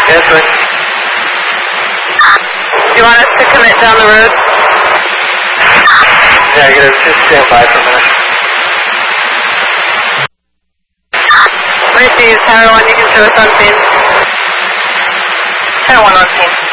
Yes, sir. Do you want us to commit down the road? Yeah, just stand by for a minute. Let me see, Tower 1, you can show us on scene. Tower 1 on scene.